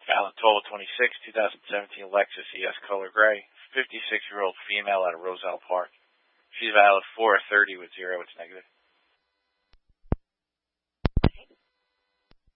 Valid 12-26, 2017 Lexus ES Color Gray. 56-year-old female out of Roselle Park. She's valid 4/30 with 0. It's negative.